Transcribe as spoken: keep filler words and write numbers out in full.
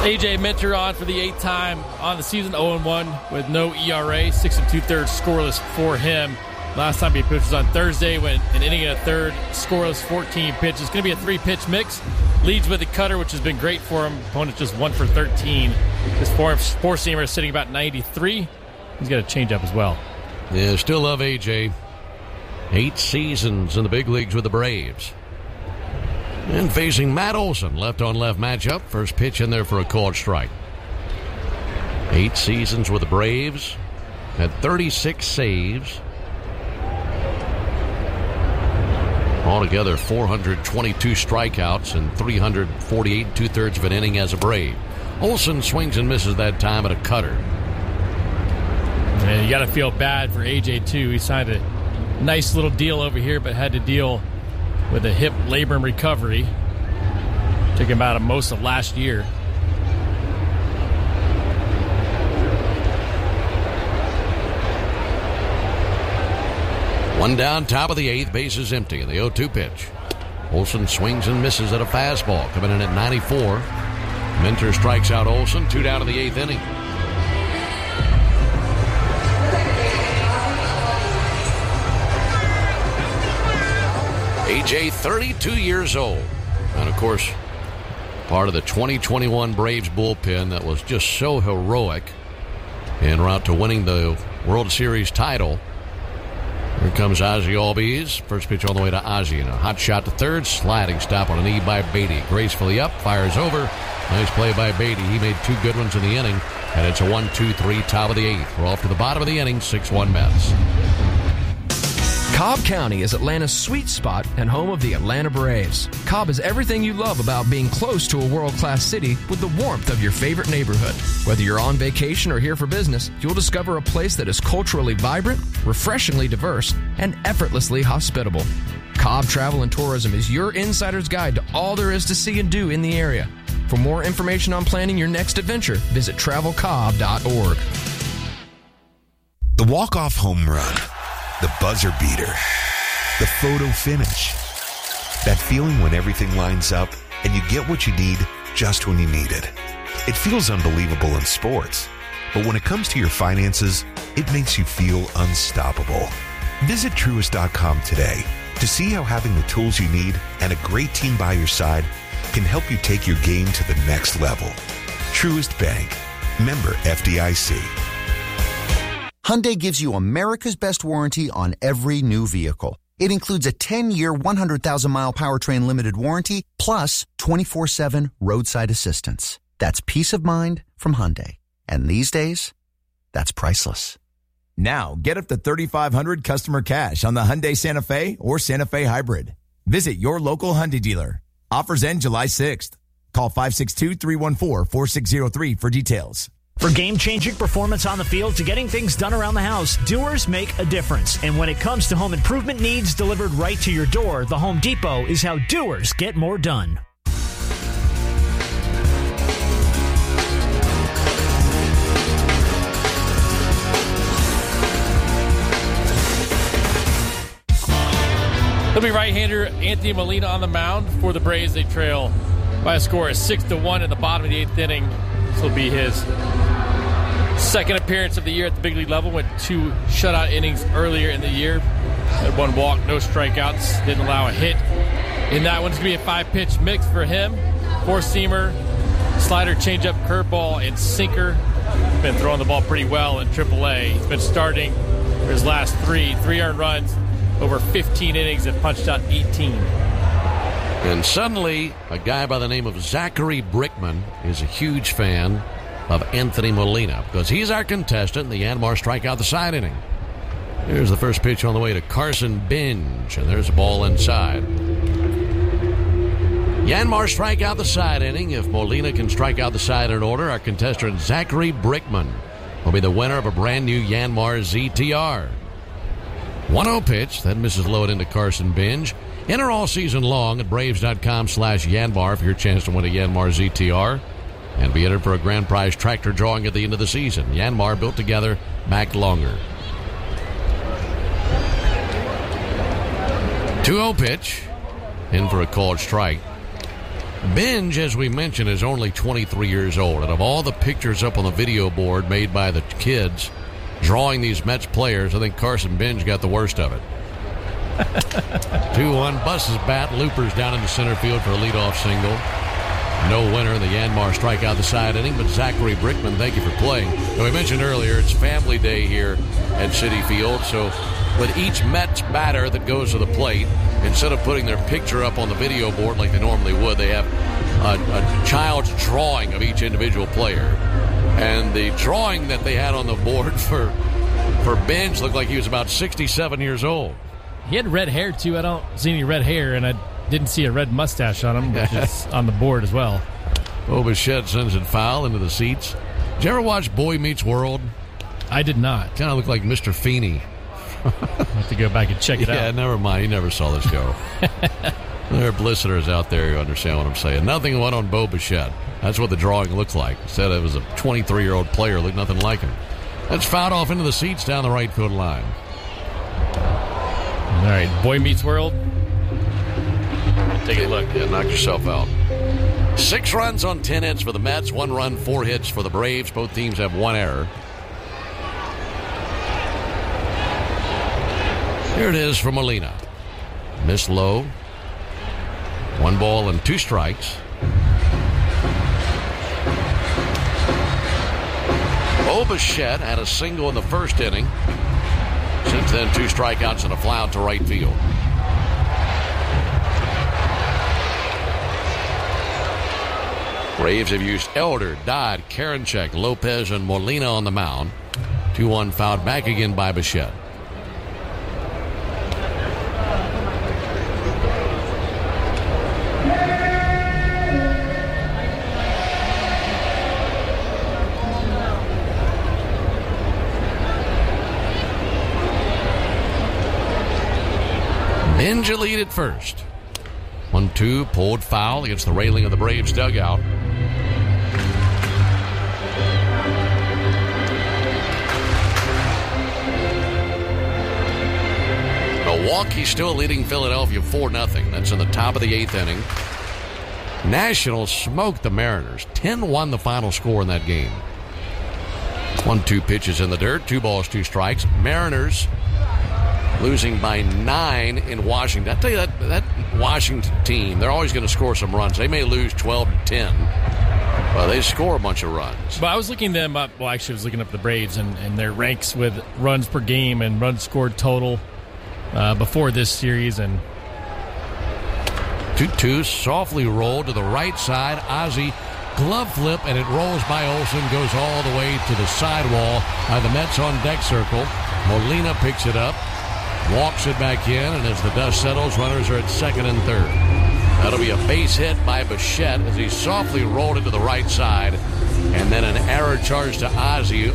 A J Minter on for the eighth time on the season, oh and one with no E R A, six and two-thirds scoreless for him. Last time he pitched was on Thursday, went an inning and a third, scoreless, fourteen pitches. It's going to be a three-pitch mix. Leads with the cutter, which has been great for him. Opponent just one for thirteen. His four-seamer is sitting about ninety-three. He's got a changeup as well. Yeah, still love A J. Eight seasons in the big leagues with the Braves. And facing Matt Olson, left-on-left matchup. First pitch in there for a called strike. Eight seasons with the Braves. Had thirty-six saves. Altogether, four hundred twenty-two strikeouts and three hundred forty-eight and two-thirds of an inning as a Brave. Olson swings and misses that time at a cutter. And you got to feel bad for A J, too. He signed a nice little deal over here, but had to deal with a hip labrum recovery. Took him out of most of last year. One down, top of the eighth, base is empty, and the oh two pitch. Olson swings and misses at a fastball, coming in at ninety-four. Minter strikes out Olson, two down in the eighth inning. A J, thirty-two years old. And, of course, part of the twenty twenty-one Braves bullpen that was just so heroic en route to winning the World Series title. Here comes Ozzie Albies. First pitch on the way to Ozzie. And a hot shot to third. Sliding stop on a knee by Beatty. Gracefully up. Fires over. Nice play by Beatty. He made two good ones in the inning. And it's a one two three, top of the eighth. We're off to the bottom of the inning. six one Mets. Cobb County is Atlanta's sweet spot and home of the Atlanta Braves. Cobb is everything you love about being close to a world-class city with the warmth of your favorite neighborhood. Whether you're on vacation or here for business, you'll discover a place that is culturally vibrant, refreshingly diverse, and effortlessly hospitable. Cobb Travel and Tourism is your insider's guide to all there is to see and do in the area. For more information on planning your next adventure, visit travel cobb dot org. The walk-off home run. The buzzer beater, the photo finish, that feeling when everything lines up and you get what you need just when you need it. It feels unbelievable in sports, but when it comes to your finances, it makes you feel unstoppable. Visit Truist dot com today to see how having the tools you need and a great team by your side can help you take your game to the next level. Truist Bank, member F D I C. Hyundai gives you America's best warranty on every new vehicle. It includes a ten-year, one hundred thousand mile powertrain limited warranty, plus twenty-four seven roadside assistance. That's peace of mind from Hyundai. And these days, that's priceless. Now, get up to thirty-five hundred dollars customer cash on the Hyundai Santa Fe or Santa Fe Hybrid. Visit your local Hyundai dealer. Offers end July sixth. Call five six two, three one four, four six zero three for details. For game-changing performance on the field to getting things done around the house, Doers make a difference. And when it comes to home improvement needs delivered right to your door, the Home Depot is how Doers get more done. He'll be right-hander Anthony Molina on the mound for the Braves. They trail by a score of six to one in the bottom of the eighth inning. This will be his second appearance of the year at the big league level. Went two shutout innings earlier in the year. Had one walk, no strikeouts. Didn't allow a hit. In that one, it's going to be a five-pitch mix for him. Four-seamer, slider, changeup, curveball, and sinker. Been throwing the ball pretty well in triple A. He's been starting for his last three. Three earned runs, over fifteen innings, and punched out eighteen. And suddenly, a guy by the name of Zachary Brickman is a huge fan of Anthony Molina because he's our contestant in the Yanmar strikeout the side inning. Here's the first pitch on the way to Carson Binge, and there's a ball inside. Yanmar strikeout the side inning. If Molina can strike out the side in order, our contestant Zachary Brickman will be the winner of a brand new Yanmar Z T R. one oh pitch, that misses low into Carson Binge. Enter all season long at Braves.com slash Yanmar for your chance to win a Yanmar Z T R and be entered for a grand prize tractor drawing at the end of the season. Yanmar, built together, back longer. two oh pitch, in for a called strike. Binge, as we mentioned, is only twenty-three years old. And of all the pictures up on the video board made by the kids drawing these Mets players, I think Carson Binge got the worst of it. two one, Buss's bat loopers down in the center field for a leadoff single. No winner in the Yanmar strikeout the side inning, but Zachary Brickman, thank you for playing. And we mentioned earlier, it's family day here at Citi Field, so with each Mets batter that goes to the plate, instead of putting their picture up on the video board like they normally would, they have a, a child's drawing of each individual player. And the drawing that they had on the board for, for Binge looked like he was about sixty-seven years old. He had red hair, too. I don't see any red hair, and I didn't see a red mustache on him, which is on the board as well. Bo Bichette sends it foul into the seats. Did you ever watch Boy Meets World? I did not. Kind of looked like Mister Feeney. I'll have to go back and check it yeah, out. Yeah, never mind. He never saw this show. There are listeners out there who understand what I'm saying. Nothing went on Bo Bichette. That's what the drawing looked like. Said it was a twenty-three-year-old player, looked nothing like him. That's fouled off into the seats down the right field line. All right, Boy Meets World. Take a look. Yeah, knock yourself out. Six runs on ten hits for the Mets. One run, four hits for the Braves. Both teams have one error. Here it is from Molina. Miss low. One ball and two strikes. Bo Bichette had a single in the first inning. Since then, two strikeouts and a fly out to right field. Braves have used Elder, Dodd, Karinchak, Lopez, and Molina on the mound. two one fouled back again by Bichette. Binge a lead at first. one two, pulled foul against the railing of the Braves dugout. Milwaukee still leading Philadelphia four nothing. That's in the top of the eighth inning. Nationals smoked the Mariners. ten one the final score in that game. one two pitches in the dirt. Two balls, two strikes. Mariners losing by nine in Washington. I tell you, that, that Washington team, they're always going to score some runs. They may lose twelve to ten. Well, they score a bunch of runs. But I was looking them up. Well, actually, I was looking up the Braves and, and their ranks with runs per game and runs scored total uh, before this series. And two two, softly rolled to the right side. Ozzie glove flip, and it rolls by Olsen, goes all the way to the sidewall. Uh, the Mets on deck circle. Molina picks it up, walks it back in, and as the dust settles, runners are at second and third. That'll be a base hit by Bichette as he softly rolled it to the right side, and then an error charge to Ozzie.